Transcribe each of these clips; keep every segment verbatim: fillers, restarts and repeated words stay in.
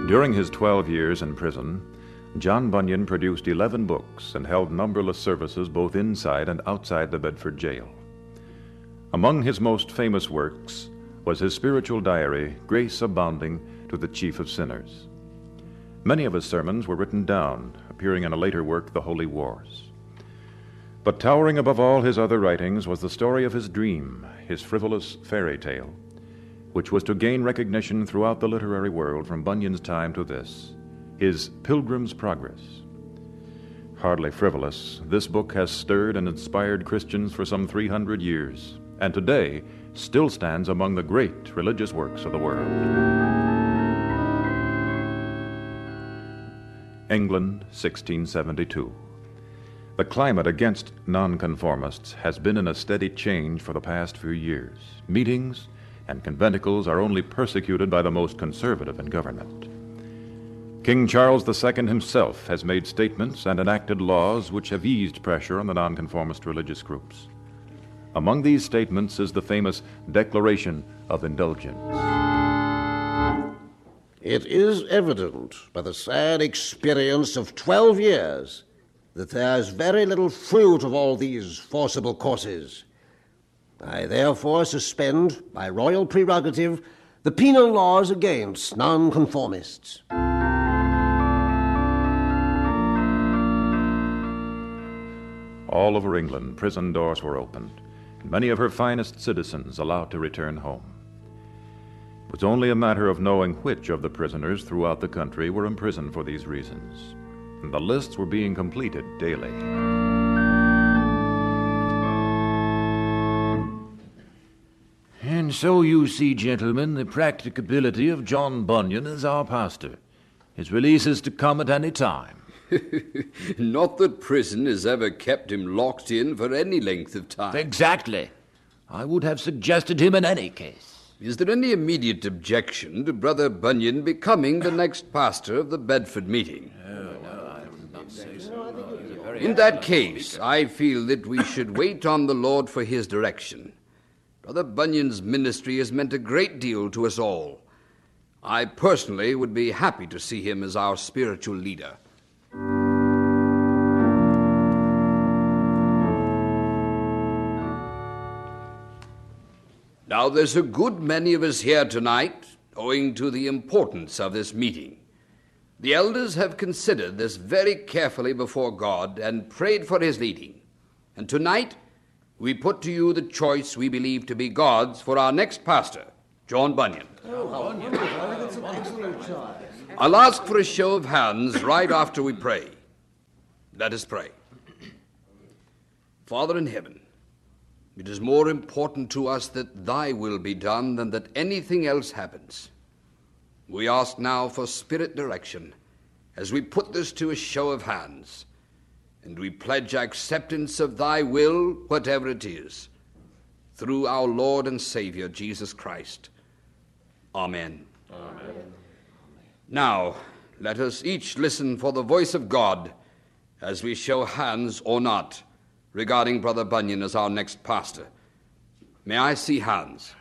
During his twelve years in prison, John Bunyan produced eleven books and held numberless services both inside and outside the Bedford jail. Among his most famous works was his spiritual diary, Grace Abounding to the Chief of Sinners. Many of his sermons were written down, appearing in a later work, The Holy Wars. But towering above all his other writings was the story of his dream, his frivolous fairy tale, which was to gain recognition throughout the literary world from Bunyan's time to this, his Pilgrim's Progress. Hardly frivolous, this book has stirred and inspired Christians for some three hundred years, and today still stands among the great religious works of the world. England, sixteen seventy-two. The climate against nonconformists has been in a steady change for the past few years. Meetings and conventicles are only persecuted by the most conservative in government. King Charles the Second himself has made statements and enacted laws which have eased pressure on the nonconformist religious groups. Among these statements is the famous Declaration of Indulgence. It is evident by the sad experience of twelve years that there is very little fruit of all these forcible courses. I therefore suspend, by royal prerogative, the penal laws against nonconformists. All over England, prison doors were opened, and many of her finest citizens allowed to return home. It was only a matter of knowing which of the prisoners throughout the country were imprisoned for these reasons, and the lists were being completed daily. And so you see, gentlemen, the practicability of John Bunyan as our pastor. His release is to come at any time. Not that prison has ever kept him locked in for any length of time. Exactly. I would have suggested him in any case. Is there any immediate objection to Brother Bunyan becoming the next pastor of the Bedford meeting? No, no, I would not say so. In that case, I feel that we should wait on the Lord for his direction. Brother Bunyan's ministry has meant a great deal to us all. I personally would be happy to see him as our spiritual leader. Now, there's a good many of us here tonight, owing to the importance of this meeting. The elders have considered this very carefully before God and prayed for his leading. And tonight, we put to you the choice we believe to be God's for our next pastor, John Bunyan. I'll ask for a show of hands right after we pray. Let us pray. Father in heaven, it is more important to us that thy will be done than that anything else happens. We ask now for spirit direction as we put this to a show of hands, and we pledge acceptance of thy will, whatever it is, through our Lord and Savior, Jesus Christ. Amen. Amen. Now, let us each listen for the voice of God as we show hands or not regarding Brother Bunyan as our next pastor. May I see hands?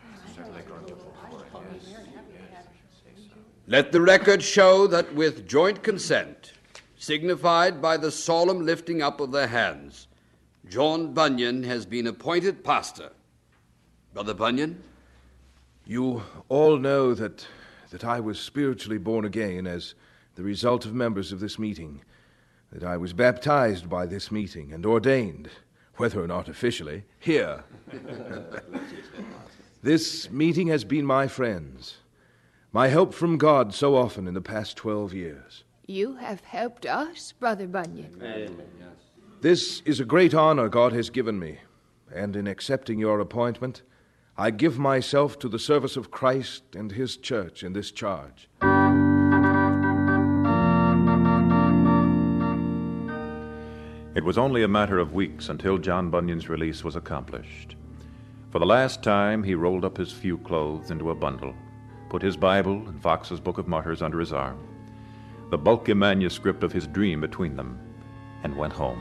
Let the record show that with joint consent, signified by the solemn lifting up of their hands, John Bunyan has been appointed pastor. Brother Bunyan? You all know that, that I was spiritually born again as the result of members of this meeting, that I was baptized by this meeting and ordained, whether or not officially, here. This meeting has been my friends, my help from God so often in the past twelve years. You have helped us, Brother Bunyan. Amen. This is a great honor God has given me, and in accepting your appointment, I give myself to the service of Christ and his church in this charge. It was only a matter of weeks until John Bunyan's release was accomplished. For the last time, he rolled up his few clothes into a bundle, put his Bible and Fox's Book of Martyrs under his arm, the bulky manuscript of his dream between them, and went home.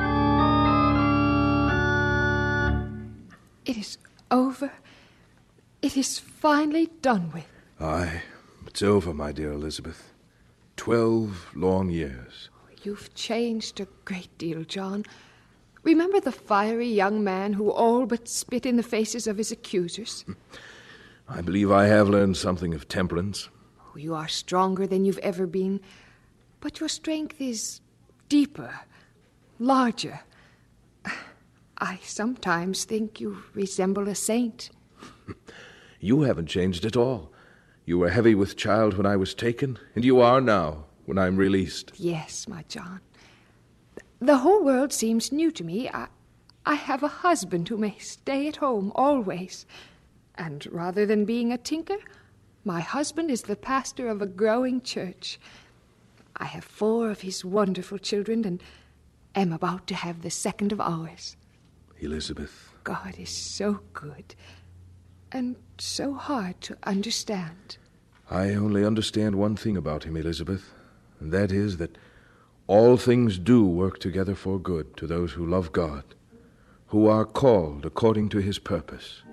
It is over. It is finally done with. Aye, it's over, my dear Elizabeth. Twelve long years. You've changed a great deal, John. Remember the fiery young man who all but spit in the faces of his accusers? I believe I have learned something of temperance. Oh, you are stronger than you've ever been, but your strength is deeper, larger. I sometimes think you resemble a saint. You haven't changed at all. You were heavy with child when I was taken, and you are now when I'm released. Yes, my John. The whole world seems new to me. I, I have a husband who may stay at home always. And rather than being a tinker, my husband is the pastor of a growing church. I have four of his wonderful children and am about to have the second of ours. Elizabeth. God is so good and so hard to understand. I only understand one thing about him, Elizabeth, and that is that all things do work together for good to those who love God, who are called according to his purpose.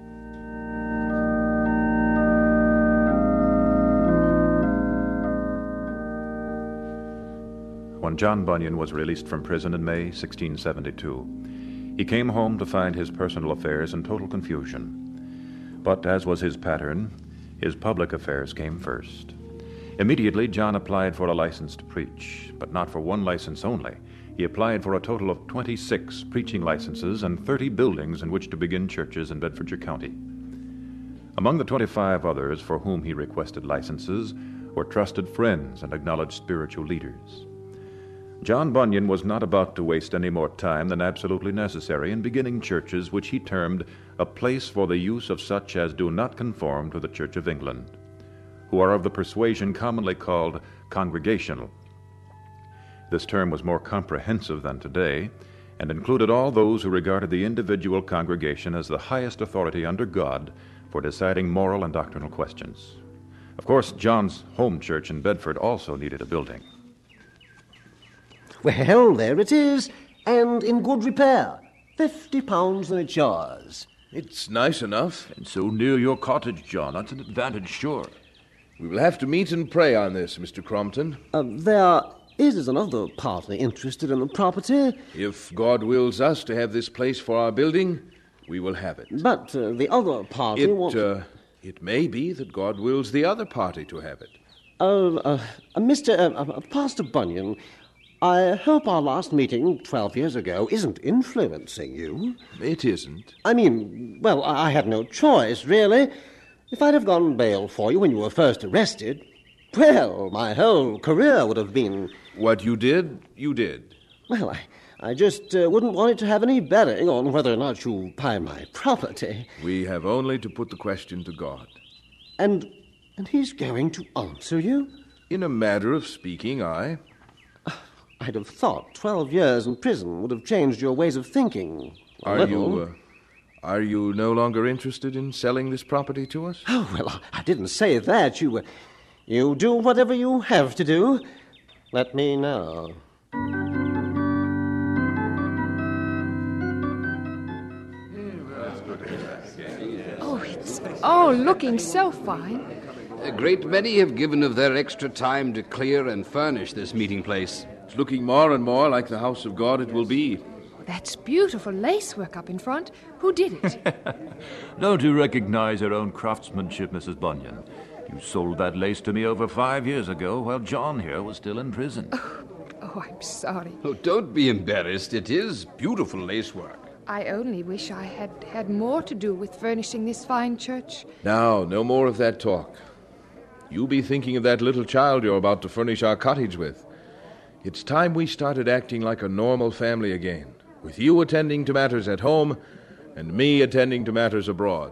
When John Bunyan was released from prison in May sixteen seventy-two, he came home to find his personal affairs in total confusion. But as was his pattern, his public affairs came first. Immediately, John applied for a license to preach, but not for one license only. He applied for a total of twenty-six preaching licenses and thirty buildings in which to begin churches in Bedfordshire County. Among the twenty-five others for whom he requested licenses were trusted friends and acknowledged spiritual leaders. John Bunyan was not about to waste any more time than absolutely necessary in beginning churches which he termed a place for the use of such as do not conform to the Church of England, who are of the persuasion commonly called congregational. This term was more comprehensive than today, and included all those who regarded the individual congregation as the highest authority under God for deciding moral and doctrinal questions. Of course, John's home church in Bedford also needed a building. Well, there it is, and in good repair. Fifty pounds and it's yours. It's nice enough. And so near your cottage, John. That's an advantage, sure. We will have to meet and pray on this, Mister Crompton. Uh, there is another party interested in the property. If God wills us to have this place for our building, we will have it. But uh, the other party It, wants... uh, it may be that God wills the other party to have it. Uh, uh, uh, Mister Uh, uh, Pastor Bunyan, I hope our last meeting twelve years ago isn't influencing you. It isn't. I mean, well, I had no choice, really. If I'd have gone bail for you when you were first arrested, well, my whole career would have been... What you did, you did. Well, I, I just uh, wouldn't want it to have any bearing on whether or not you buy my property. We have only to put the question to God. And, and he's going to answer you? In a matter of speaking, aye. I'd have thought twelve years in prison would have changed your ways of thinking. A Are little. you, uh, are you no longer interested in selling this property to us? Oh, well, I didn't say that. You, uh, you do whatever you have to do. Let me know. Oh, it's all looking so fine. A great many have given of their extra time to clear and furnish this meeting place. It's looking more and more like the house of God it will be. That's beautiful lacework up in front. Who did it? Don't you recognize your own craftsmanship, Missus Bunyan? You sold that lace to me over five years ago while John here was still in prison. Oh, I'm sorry. Oh, don't be embarrassed. It is beautiful lacework. I only wish I had had more to do with furnishing this fine church. Now, no more of that talk. You be thinking of that little child you're about to furnish our cottage with. It's time we started acting like a normal family again, with you attending to matters at home and me attending to matters abroad.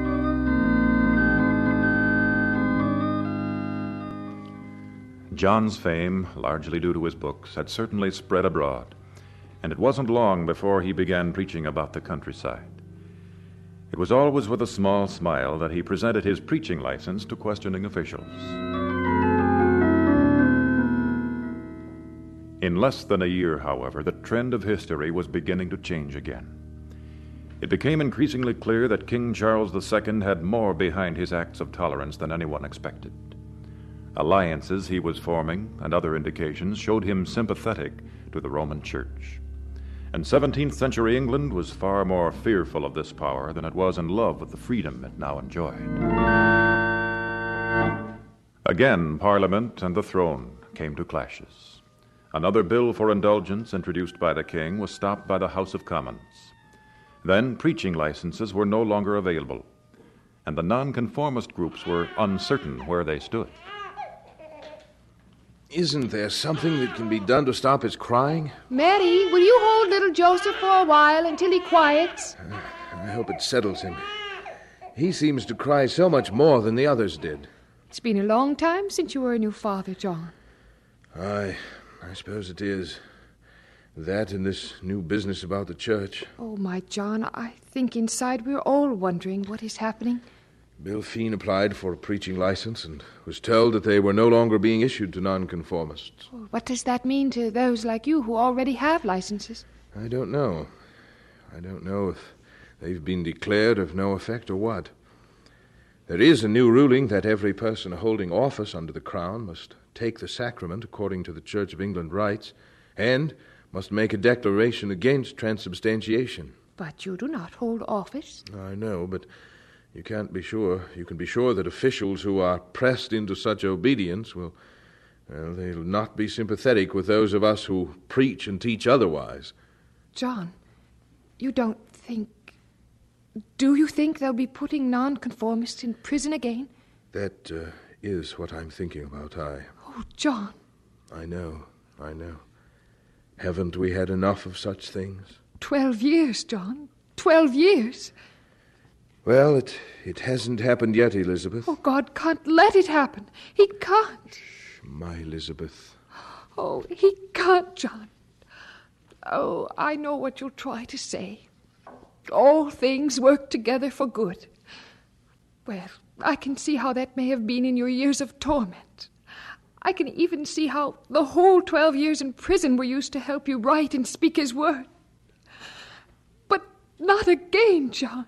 John's fame, largely due to his books, had certainly spread abroad, and it wasn't long before he began preaching about the countryside. It was always with a small smile that he presented his preaching license to questioning officials. In less than a year, however, the trend of history was beginning to change again. It became increasingly clear that King Charles the Second had more behind his acts of tolerance than anyone expected. Alliances he was forming and other indications showed him sympathetic to the Roman Church. And seventeenth century England was far more fearful of this power than it was in love with the freedom it now enjoyed. Again, Parliament and the throne came to clashes. Another bill for indulgence introduced by the king was stopped by the House of Commons. Then preaching licenses were no longer available, and the nonconformist groups were uncertain where they stood. Isn't there something that can be done to stop his crying? Mary, will you hold little Joseph for a while until he quiets? Uh, I hope it settles him. He seems to cry so much more than the others did. It's been a long time since you were a new father, John. I, I suppose it is. That and this new business about the church. Oh, my John, I think inside we're all wondering what is happening. Bill Feen applied for a preaching license and was told that they were no longer being issued to nonconformists. Well, what does that mean to those like you who already have licenses? I don't know. I don't know if they've been declared of no effect or what. There is a new ruling that every person holding office under the crown must take the sacrament according to the Church of England rites and must make a declaration against transubstantiation. But you do not hold office. I know, but you can't be sure. You can be sure that officials who are pressed into such obedience will, well, they'll not be sympathetic with those of us who preach and teach otherwise. John, you don't think... Do you think they'll be putting nonconformists in prison again? That uh, is what I'm thinking about, I... Oh, John. I know, I know. Haven't we had enough of such things? Twelve years, John. Twelve years. Well, it, it hasn't happened yet, Elizabeth. Oh, God can't let it happen. He can't. Shh, my Elizabeth. Oh, he can't, John. Oh, I know what you'll try to say. All things work together for good. Well, I can see how that may have been in your years of torment. I can even see how the whole twelve years in prison were used to help you write and speak his word. But not again, John.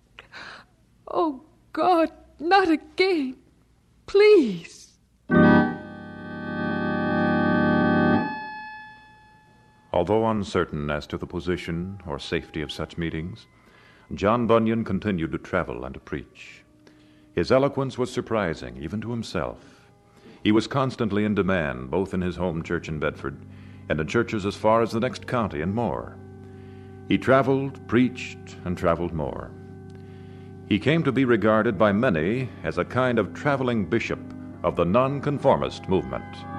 Oh, God, not again. Please. Although uncertain as to the position or safety of such meetings, John Bunyan continued to travel and to preach. His eloquence was surprising, even to himself. He was constantly in demand, both in his home church in Bedford and in churches as far as the next county and more. He traveled, preached, and traveled more. He came to be regarded by many as a kind of traveling bishop of the nonconformist movement.